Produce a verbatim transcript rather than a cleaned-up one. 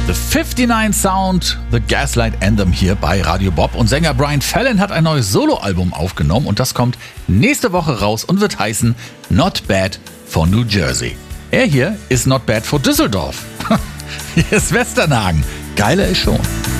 The fifty-nine Sound, The Gaslight Anthem hier bei Radio Bob. Und Sänger Brian Fallon hat ein neues Soloalbum aufgenommen und das kommt nächste Woche raus und wird heißen Not Bad for New Jersey. Er hier ist Not Bad for Düsseldorf. Hier ist Westernhagen. Geiler ist schon.